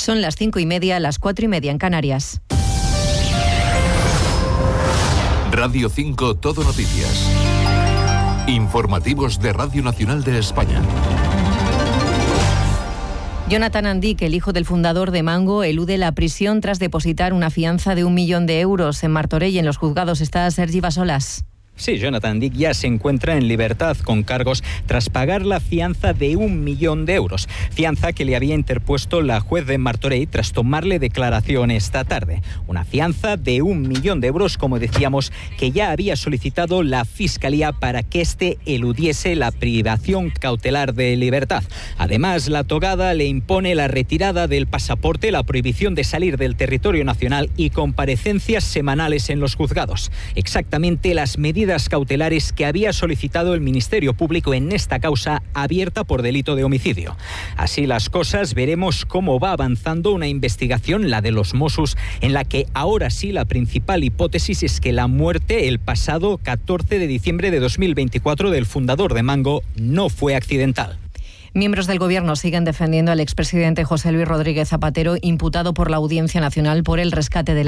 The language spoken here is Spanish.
Son las 5:30, las 4:30 en Canarias. Radio 5 Todo Noticias. Informativos de Radio Nacional de España. Jonathan Andic, el hijo del fundador de Mango, elude la prisión tras depositar una fianza de 1 millón de euros en Martorell. En los juzgados está Sergi Basolas. Sí, Jonathan Andic ya se encuentra en libertad con cargos tras pagar la fianza de 1 millón de euros. Fianza que le había interpuesto la juez de Martorell tras tomarle declaración esta tarde. Una fianza de 1 millón de euros, como decíamos, que ya había solicitado la Fiscalía para que éste eludiese la privación cautelar de libertad. Además, la togada le impone la retirada del pasaporte, la prohibición de salir del territorio nacional y comparecencias semanales en los juzgados. Exactamente las medidas cautelares que había solicitado el Ministerio Público en esta causa abierta por delito de homicidio. Así las cosas, veremos cómo va avanzando una investigación, la de los Mossos, en la que ahora sí la principal hipótesis es que la muerte el pasado 14 de diciembre de 2024 del fundador de Mango no fue accidental. Miembros del Gobierno siguen defendiendo al expresidente José Luis Rodríguez Zapatero, imputado por la Audiencia Nacional por el rescate de la